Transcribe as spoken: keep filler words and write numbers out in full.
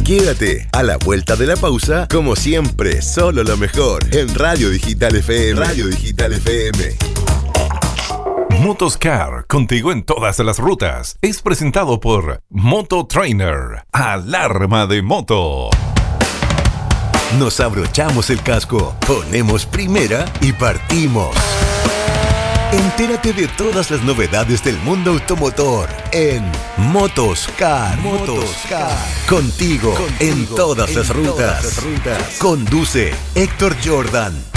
Quédate a la vuelta de la pausa, como siempre, solo lo mejor en Radio Digital F M. Radio Digital F M. Motoscar, contigo en todas las rutas. Es presentado por Moto Trainer, alarma de moto. Nos abrochamos el casco, ponemos primera y partimos. Entérate de todas las novedades del mundo automotor en Motoscar. Motoscar. Contigo, Contigo en todas, en las, rutas. todas las rutas. Conduce Héctor Jordan.